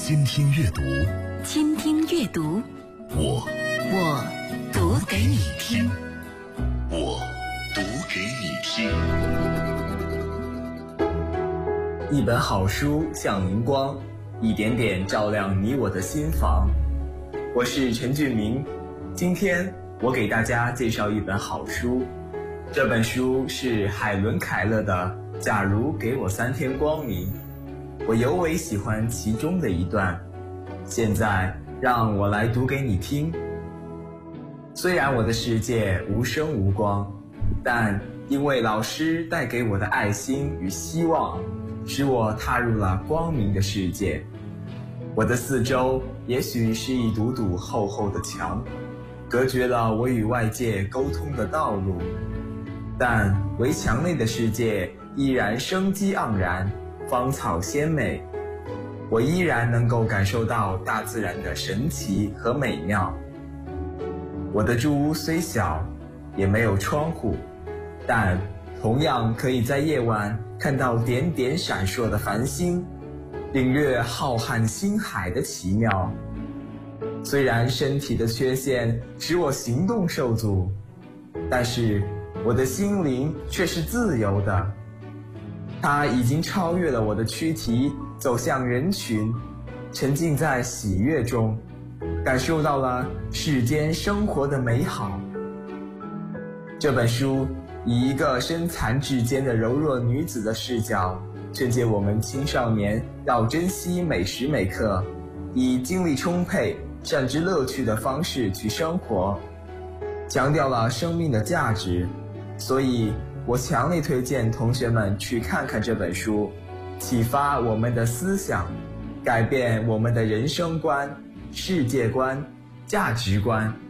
倾听阅读， 倾听阅读， 我读给你听， 我读给你听。 一本好书像荧光，一点点照亮你我的心房。我是陈俊明，今天我给大家介绍一本好书，这本书是海伦·凯勒的《假如给我3天光明》，我尤为喜欢其中的一段，现在让我来读给你听。虽然我的世界无声无光，但因为老师带给我的爱心与希望，使我踏入了光明的世界。我的四周也许是一堵堵厚厚的墙，隔绝了我与外界沟通的道路，但围墙内的世界依然生机盎然，芳草鲜美。我依然能够感受到大自然的神奇和美妙。我的住屋虽小，也没有窗户，但同样可以在夜晚看到点点闪烁的繁星，领略浩瀚星海的奇妙。虽然身体的缺陷使我行动受阻，但是我的心灵却是自由的。它已经超越了我的躯体，走向人群，沉浸在喜悦中，感受到了世间生活的美好。这本书以一个身残志坚的柔弱女子的视角，劝诫我们青少年要珍惜每时每刻，以精力充沛、善知乐趣的方式去生活，强调了生命的价值。所以我强烈推荐同学们去看看这本书，启发我们的思想，改变我们的人生观、世界观、价值观。